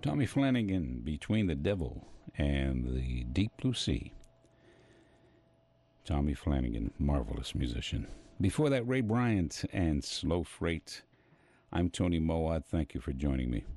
Tommy Flanagan, Between the Devil and the Deep Blue Sea. Tommy Flanagan, marvelous musician. Before that, Ray Bryant and Slow Freight. I'm Tony Mowatt. Thank you for joining me.